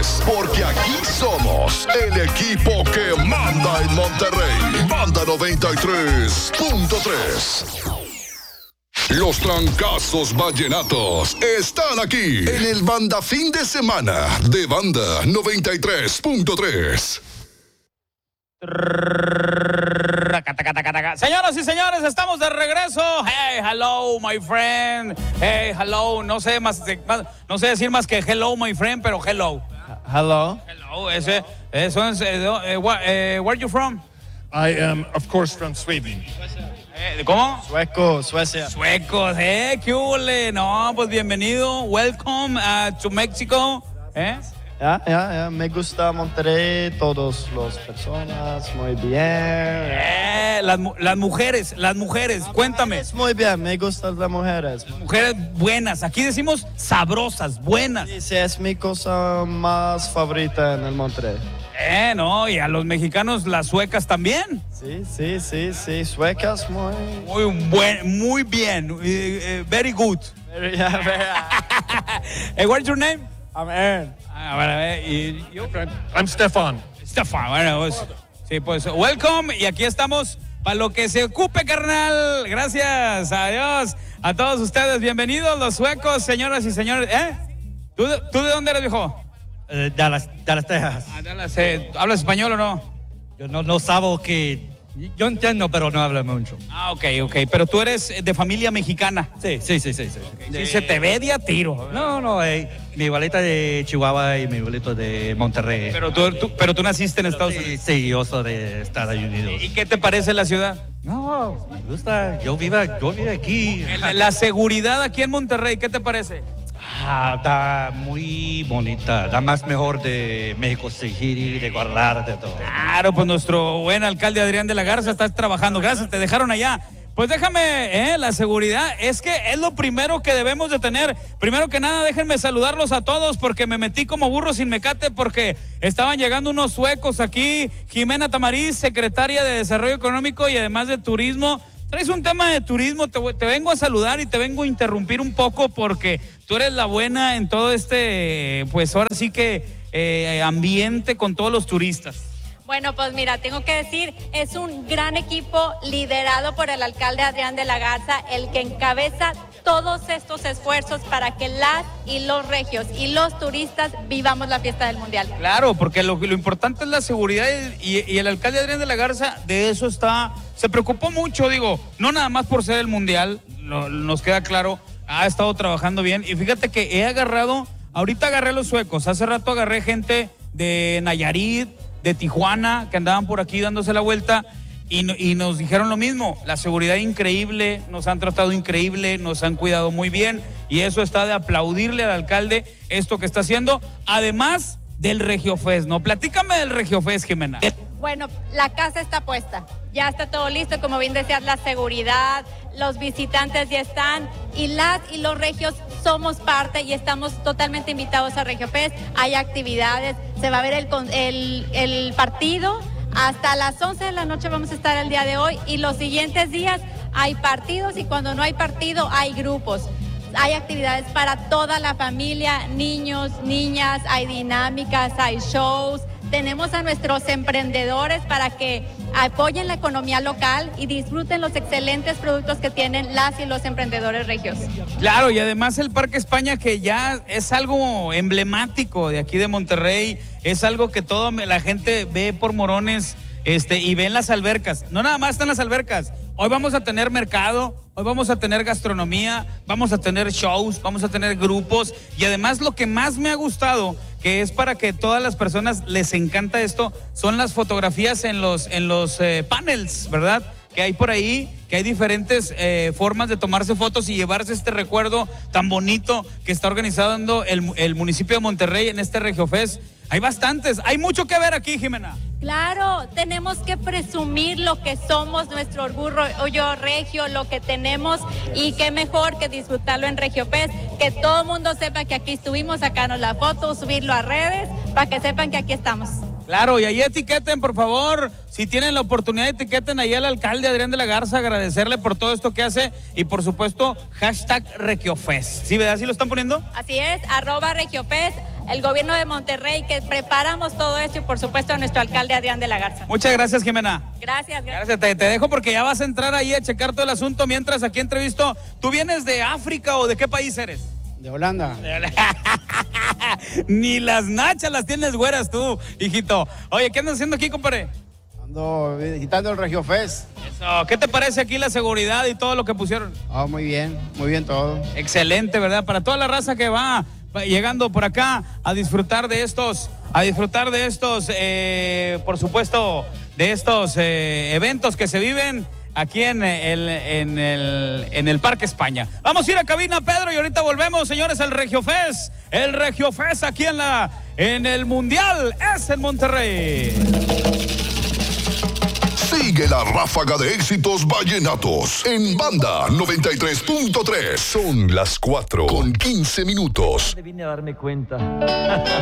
93, porque aquí somos el equipo que manda en Monterrey. Banda 93.3. Los trancazos vallenatos están aquí en el Banda Fin de Semana de Banda 93.3. Señoras y señores, estamos de regreso. Hey, hello, my friend. Hey, hello. No sé decir más que hello, my friend, pero hello. Hello. Hello. Eso es. Where are you from? I am, of course, from Sweden. ¿Cómo? Sueco, Suecia. Suecos, qué hule. No, pues bienvenido. Welcome to Mexico. Ya, me gusta Monterrey, todas las personas, muy bien. Las mujeres, cuéntame. Es muy bien, me gustan las mujeres. Mujeres buenas, aquí decimos sabrosas, buenas. Sí, es mi cosa más favorita en el Monterrey. No, y a los mexicanos las suecas también. Sí, suecas Muy bien, very good. What's your name? I'm Aaron. ¿Y yo? I'm Stefan. Stefan, bueno, pues welcome, y aquí estamos para lo que se ocupe, carnal. Gracias, adiós a todos ustedes, bienvenidos los suecos, señoras y señores. ¿Tú de dónde eres, viejo? Dallas, Texas. Dallas, ¿hablas español o no? Yo no sabo que... Yo entiendo, pero no hablo mucho. Ok, pero tú eres de familia mexicana. Sí. Sí, se te ve de a tiro. No, mi abuelita de Chihuahua y mi abuelito de Monterrey. Pero tú naciste en Estados Unidos. Sí, yo soy de Estados Unidos. ¿Y qué te parece la ciudad? No, me gusta. Yo vivo aquí. La seguridad aquí en Monterrey, ¿qué te parece? Está muy bonita. La más mejor de México City, de Guadalajara, de todo. Claro, pues nuestro buen alcalde Adrián de la Garza está trabajando. Gracias, te dejaron allá. Pues déjame, la seguridad es que es lo primero que debemos de tener. Primero que nada, déjenme saludarlos a todos porque me metí como burro sin mecate porque estaban llegando unos suecos aquí. Jimena Tamariz, secretaria de Desarrollo Económico y además de Turismo. Traes un tema de turismo, te vengo a saludar y te vengo a interrumpir un poco porque tú eres la buena en todo pues ahora sí que ambiente con todos los turistas. Bueno, pues mira, tengo que decir, es un gran equipo liderado por el alcalde Adrián de la Garza, el que encabeza todos estos esfuerzos para que las y los regios y los turistas vivamos la fiesta del Mundial. Claro, porque lo importante es la seguridad y el alcalde Adrián de la Garza de eso se preocupó mucho, digo, no nada más por ser el Mundial, nos queda claro, ha estado trabajando bien y fíjate que ahorita agarré a los suecos, hace rato agarré gente de Nayarit, de Tijuana, que andaban por aquí dándose la vuelta y nos dijeron lo mismo, la seguridad increíble, nos han tratado increíble, nos han cuidado muy bien y eso está de aplaudirle al alcalde esto que está haciendo, además del Regiofest, ¿no? Platícame del Regiofest, Jimena. Bueno, la casa está puesta, ya está todo listo, como bien decías, la seguridad, los visitantes ya están y las y los regios somos parte y estamos totalmente invitados a Regiofest, hay actividades, se va a ver el partido, hasta las 11 de la noche vamos a estar el día de hoy y los siguientes días hay partidos y cuando no hay partido hay grupos. Hay actividades para toda la familia, niños, niñas, hay dinámicas, hay shows. Tenemos a nuestros emprendedores para que apoyen la economía local y disfruten los excelentes productos que tienen las y los emprendedores regios. Claro, y además el Parque España, que ya es algo emblemático de aquí de Monterrey, es algo que toda la gente ve por morones y ve en las albercas. No nada más están las albercas. Hoy vamos a tener mercado, hoy vamos a tener gastronomía, vamos a tener shows, vamos a tener grupos y además lo que más me ha gustado, que es para que todas las personas les encanta esto, son las fotografías en los panels, ¿verdad? Que hay por ahí, que hay diferentes formas de tomarse fotos y llevarse este recuerdo tan bonito que está organizando el municipio de Monterrey en este Regiofest. Hay bastantes, hay mucho que ver aquí, Jimena. Claro, tenemos que presumir lo que somos, nuestro orgullo regio, lo que tenemos y qué mejor que disfrutarlo en Regiofest, que todo el mundo sepa que aquí estuvimos, sacarnos la foto, subirlo a redes, para que sepan que aquí estamos. Claro, y ahí etiqueten, por favor, si tienen la oportunidad, etiqueten ahí al alcalde Adrián de la Garza, agradecerle por todo esto que hace y por supuesto, #Regiofest. ¿Sí, verdad? ¿Sí lo están poniendo? Así es, @Regiofest. el gobierno de Monterrey, que preparamos todo esto, y por supuesto a nuestro alcalde Adrián de la Garza. Muchas gracias, Jimena. Gracias. Gracias, te dejo porque ya vas a entrar ahí a checar todo el asunto mientras aquí entrevisto. ¿Tú vienes de África o de qué país eres? De Holanda. Ni las nachas las tienes güeras tú, hijito. Oye, ¿qué andas haciendo aquí, compadre? Ando visitando el Regio Fest. Eso, ¿qué te parece aquí la seguridad y todo lo que pusieron? Muy bien todo. Excelente, ¿verdad? Para toda la raza que va llegando por acá a disfrutar de estos, por supuesto, de estos eventos que se viven aquí en el Parque España. Vamos a ir a cabina, Pedro, y ahorita volvemos, señores, el Regio Fest aquí en el Mundial es en Monterrey. Sigue la ráfaga de éxitos vallenatos en Banda 93.3. Son las 4:15. Vine a darme cuenta